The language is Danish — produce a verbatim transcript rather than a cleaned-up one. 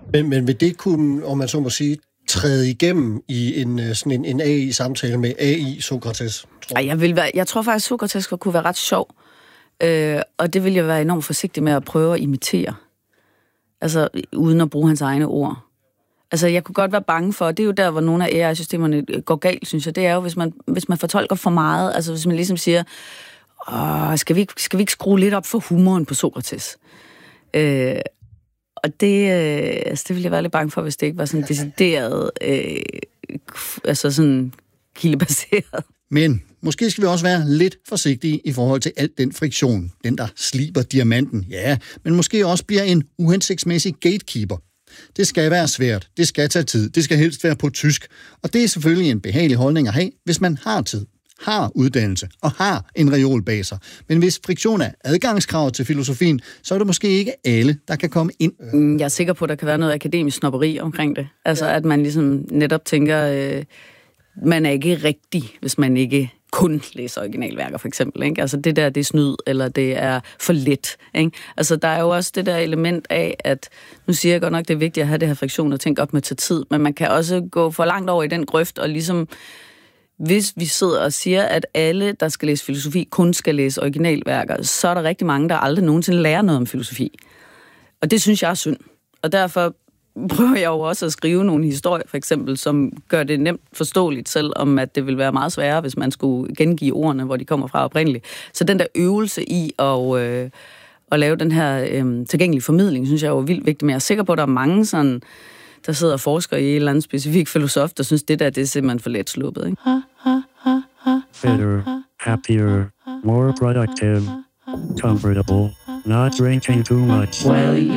Men, men vil det kunne, om man så må sige, træde igennem i en, sådan en, en A I-samtale med A I Sokrates? Ej, jeg, vil være, jeg tror faktisk, at Sokrates kunne være ret sjov. Øh, og det vil jeg være enormt forsigtig med at prøve at imitere. Altså, uden at bruge hans egne ord. Altså, jeg kunne godt være bange for, og det er jo der, hvor nogle af A I-systemerne går galt, synes jeg. Det er jo, hvis man, hvis man fortolker for meget. Altså, hvis man ligesom siger, Åh, skal, vi ikke, skal vi ikke skrue lidt op for humoren på Sokrates? Øh, og det, øh, altså, det ville jeg være lidt bange for, hvis det ikke var sådan decideret, øh, altså sådan kildebaseret. Men måske skal vi også være lidt forsigtige i forhold til alt den friktion, den der sliber diamanten, ja, men måske også bliver en uhensigtsmæssig gatekeeper. Det skal være svært, det skal tage tid, det skal helst være på tysk, og det er selvfølgelig en behagelig holdning at have, hvis man har tid, har uddannelse og har en reol bag sig. Men hvis friktion er adgangskrav til filosofien, så er det måske ikke alle, der kan komme ind. Jeg er sikker på, at der kan være noget akademisk snobberi omkring det. Altså, at man ligesom netop tænker, øh, man er ikke rigtig, hvis man ikke kun læser originalværker, for eksempel. Ikke? Altså, det der, det er snyd, eller det er for let. Ikke? Altså, der er jo også det der element af, at nu siger jeg godt nok, det er vigtigt at have det her friktion og tænke op med til tid, men man kan også gå for langt over i den grøft, og ligesom hvis vi sidder og siger, at alle, der skal læse filosofi, kun skal læse originalværker, så er der rigtig mange, der aldrig nogensinde lærer noget om filosofi. Og det synes jeg er synd. Og derfor prøver jeg jo også at skrive nogle historier, for eksempel, som gør det nemt forståeligt, selvom at det vil være meget sværere, hvis man skulle gengive ordene, hvor de kommer fra oprindeligt. Så den der øvelse i at, øh, at lave den her øh, tilgængelige formidling, synes jeg er jo vildt vigtigt. Men jeg er sikker på, at der er mange sådan, der sidder og forsker i en eller anden specifik filosof, der synes, det der, det er simpelthen for let sluppet, ikke? Better, happier, more productive, comfortable, not drinking too much. Well,